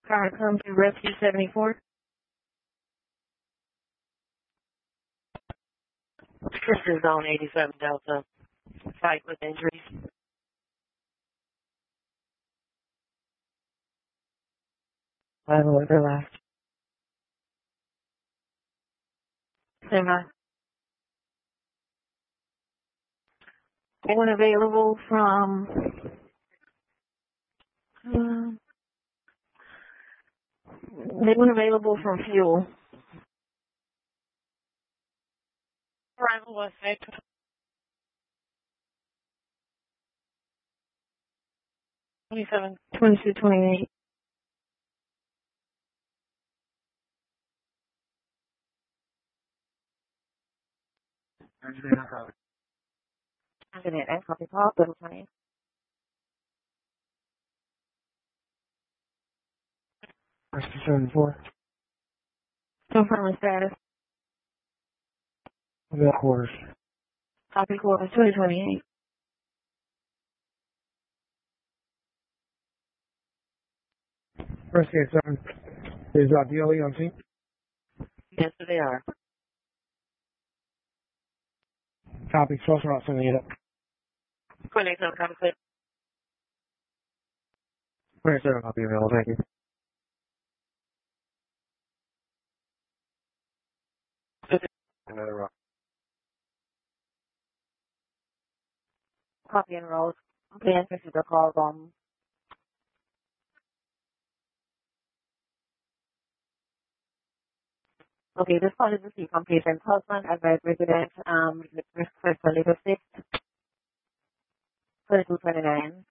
Car comes to Rescue 74. This is Zone 87 Delta. Site with injuries. Level order last. Semi. Anyone available from anyone available from fuel? Arrival West Side 27, 22, 28. Accident and copy call, double 20. Rescue 74. Confirm the status. Without quarters. Copy quarter 2028. Rescue 7. Is DLE on scene? Yes, they are. Copy. Social route sending it up. 27, copy clip. 27 copy available. Thank you. Another rock. Copy and roll. Okay, answer to the call. Okay, this call is received from patient's husband, advised resident, request for legal 6, 2229.